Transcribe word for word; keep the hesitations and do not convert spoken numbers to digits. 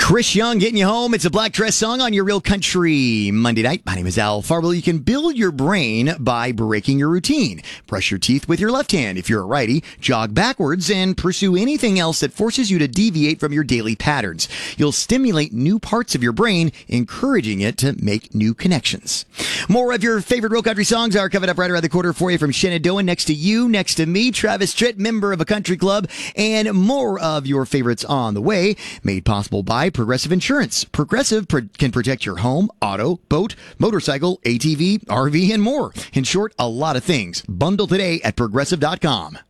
Chris Young getting you home. It's a Black Dress song on your Real Country Monday night. My name is Al Farwell. You can build your brain by breaking your routine. Brush your teeth with your left hand if you're a righty, jog backwards, and pursue anything else that forces you to deviate from your daily patterns. You'll stimulate new parts of your brain, encouraging it to make new connections. More of your favorite Real Country songs are coming up right around the corner for you from Shenandoah. Next to you, next to me, Travis Tritt, member of a country club, and more of your favorites on the way, made possible by Progressive Insurance. Progressive pr- can protect your home, auto, boat, motorcycle, A T V, R V, and more. In short, a lot of things. Bundle today at progressive dot com.